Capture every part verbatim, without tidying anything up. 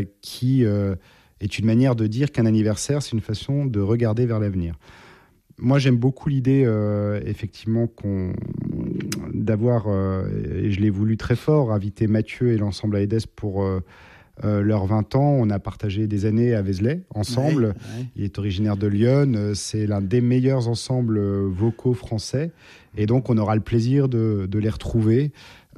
qui euh, est une manière de dire qu'un anniversaire, c'est une façon de regarder vers l'avenir. Moi, j'aime beaucoup l'idée, euh, effectivement, qu'on, d'avoir, euh, et je l'ai voulu très fort, inviter Mathieu et l'ensemble Aedes pour euh, euh, leurs vingt ans. On a partagé des années à Vézelay, ensemble. Ouais, ouais. Il est originaire de Lyon. C'est l'un des meilleurs ensembles vocaux français. Et donc, on aura le plaisir de, de les retrouver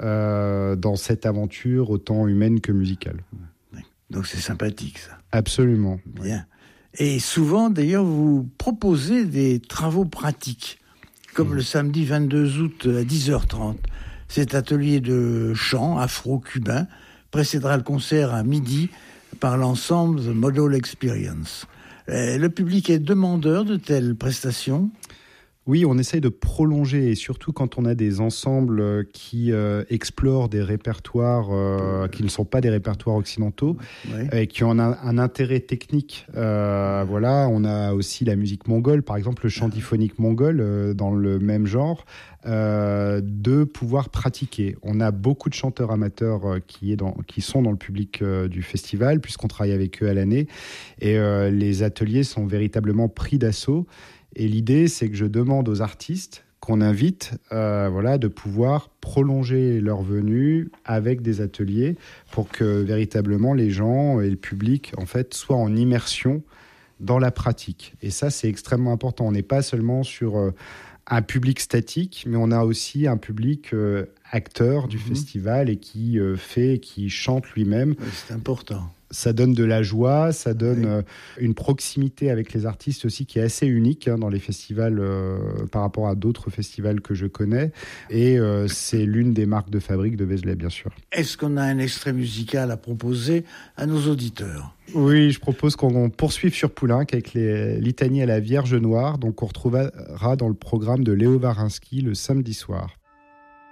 euh, dans cette aventure autant humaine que musicale. Donc, c'est sympathique, ça. Absolument. Bien. Et souvent, d'ailleurs, vous proposez des travaux pratiques, comme mmh. le samedi vingt-deux août à dix heures trente. Cet atelier de chant afro-cubain précédera le concert à midi par l'ensemble The Model Experience. Et le public est demandeur de telles prestations ? Oui, on essaye de prolonger, et surtout quand on a des ensembles qui euh, explorent des répertoires euh, qui ne sont pas des répertoires occidentaux, oui. et qui ont un, un intérêt technique. Euh, voilà, on a aussi la musique mongole, par exemple le chant diphonique mongol euh, dans le même genre, euh, de pouvoir pratiquer. On a beaucoup de chanteurs amateurs euh, qui, est dans, qui sont dans le public euh, du festival, puisqu'on travaille avec eux à l'année, et euh, les ateliers sont véritablement pris d'assaut. Et l'idée, c'est que je demande aux artistes qu'on invite, euh, voilà, de pouvoir prolonger leur venue avec des ateliers pour que véritablement les gens et le public, en fait, soient en immersion dans la pratique. Et ça, c'est extrêmement important. On n'est pas seulement sur euh, un public statique, mais on a aussi un public euh, acteur du mmh. festival et qui euh, fait, qui chante lui-même. Oui, c'est important. Ça donne de la joie, ça donne oui. euh, une proximité avec les artistes aussi qui est assez unique hein, dans les festivals euh, par rapport à d'autres festivals que je connais. Et euh, c'est l'une des marques de fabrique de Vézelay, bien sûr. Est-ce qu'on a un extrait musical à proposer à nos auditeurs ? Oui, je propose qu'on poursuive sur Poulenc avec les litanies à la Vierge Noire, donc on retrouvera dans le programme de Léo Varinsky le samedi soir.